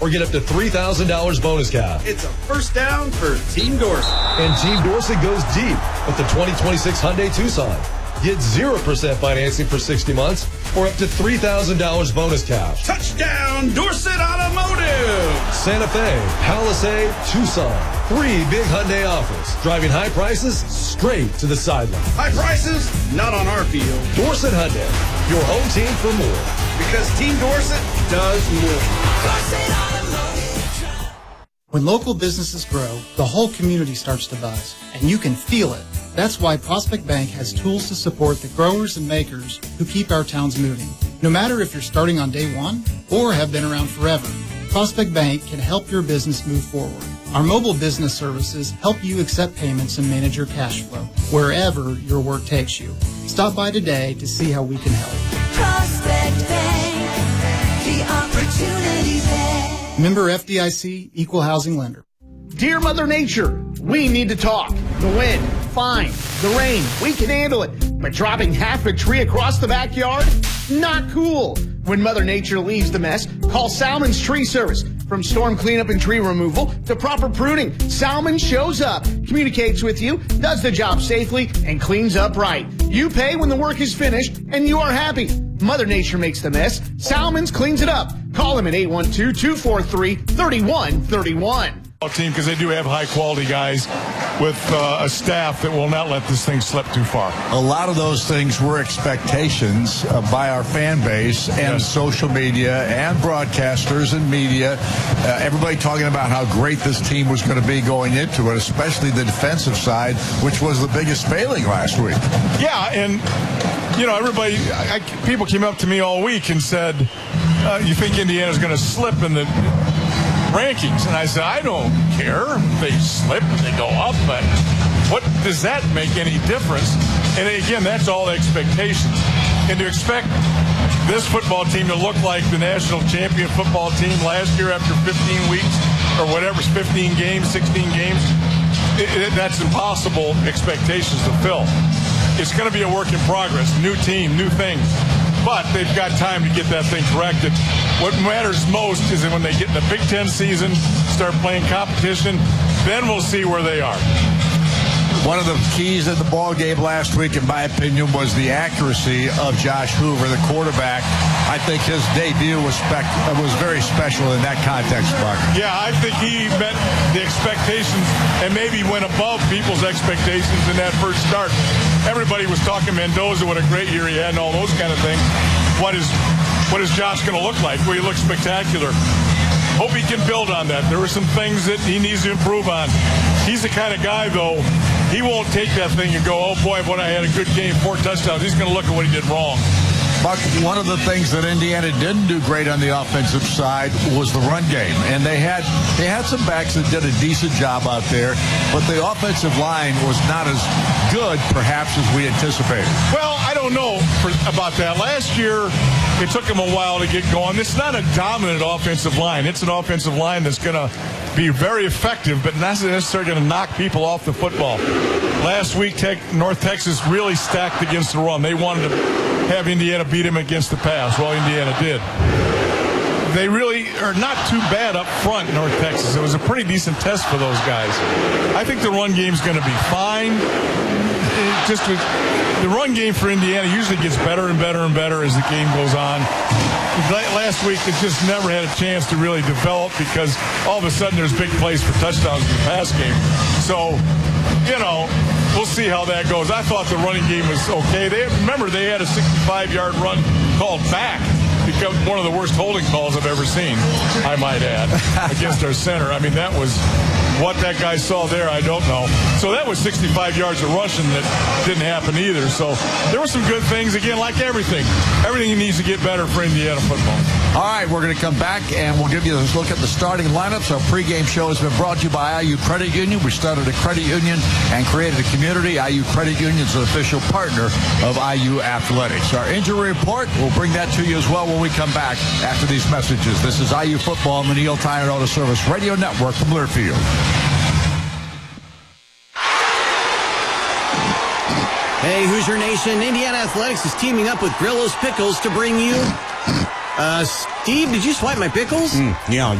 or get up to $3,000 bonus cash. It's a first down for Team Dorsett. And Team Dorsett goes deep with the 2026 Hyundai Tucson. Get 0% financing for 60 months or up to $3,000 bonus cash. Touchdown, Dorsett Automotive! Santa Fe, Palisade, Tucson. 3 big Hyundai offers. Driving high prices straight to the sideline. High prices, not on our field. Dorsett Hyundai, your home team for more. Because Team Dorsett does more. When local businesses grow, the whole community starts to buzz, and you can feel it. That's why Prospect Bank has tools to support the growers and makers who keep our towns moving. No matter if you're starting on day one or have been around forever, Prospect Bank can help your business move forward. Our mobile business services help you accept payments and manage your cash flow wherever your work takes you. Stop by today to see how we can help. Prospect Bank, the opportunity bank. Member FDIC, Equal Housing Lender. Dear Mother Nature, we need to talk. The wind, fine. The rain, we can handle it. But dropping half a tree across the backyard? Not cool. When Mother Nature leaves the mess, call Salmon's Tree Service. From storm cleanup and tree removal to proper pruning, Salmon shows up, communicates with you, does the job safely, and cleans up right. You pay when the work is finished, and you are happy. Mother Nature makes the mess. Salmon's cleans it up. Call him at 812-243-3131. Team, because they do have high quality guys with a staff that will not let this thing slip too far. A lot of those things were expectations by our fan base and social media and broadcasters and media. Everybody talking about how great this team was going to be going into it, especially the defensive side, which was the biggest failing last week. Yeah, and you know, everybody, people came up to me all week and said, you think Indiana's going to slip in the rankings? And I said, I don't care if they slip and they go up, but what does that make any difference? And again, that's all expectations. And to expect this football team to look like the national champion football team last year after 15 weeks or whatever, 15 games, 16 games, that's impossible expectations to fill. It's going to be a work in progress, new team, new things. But they've got time to get that thing corrected. What matters most is that when they get in the Big Ten season, start playing competition, then we'll see where they are. One of the keys in the ball game last week, in my opinion, was the accuracy of Josh Hoover, the quarterback. I think his debut was very special in that context, Mark. Yeah, I think he met the expectations and maybe went above people's expectations in that first start. Everybody was talking Mendoza, what a great year he had, and all those kind of things. What is Josh going to look like? Well, he looks spectacular. Hope he can build on that. There are some things that he needs to improve on. He's the kind of guy, though, he won't take that thing and go, oh, boy, when I had a good game, 4 touchdowns. He's going to look at what he did wrong. Buck, one of the things that Indiana didn't do great on the offensive side was the run game. And they had some backs that did a decent job out there, but the offensive line was not as good, perhaps, as we anticipated. Well, I don't know about that. Last year, it took them a while to get going. It's not a dominant offensive line. It's an offensive line that's going to be very effective, but not necessarily going to knock people off the football. Last week, North Texas really stacked against the run. They wanted to have Indiana beat him against the pass. Well, Indiana did. They really are not too bad up front, North Texas. It was a pretty decent test for those guys. I think the run game's going to be fine. The run game for Indiana usually gets better and better and better as the game goes on. Last week, it just never had a chance to really develop because all of a sudden there's big plays for touchdowns in the pass game. So, you know, we'll see how that goes. I thought the running game was okay. Remember, they had a 65-yard run called back. Become one of the worst holding calls I've ever seen, I might add, against our center. I mean, that was what that guy saw there, I don't know. So that was 65 yards of rushing that didn't happen either. So there were some good things. Again, like everything needs to get better for Indiana football. All right, we're going to come back, and we'll give you a look at the starting lineups. Our pregame show has been brought to you by IU Credit Union. We started a credit union and created a community. IU Credit Union is an official partner of IU Athletics. Our injury report, we'll bring that to you as well when we come back after these messages. This is IU Football on the Neil Tire Auto Service Radio Network from Learfield. Hey, Hoosier Nation, Indiana Athletics is teaming up with Grillo's Pickles to bring you... Steve, did you swipe my pickles? Yeah,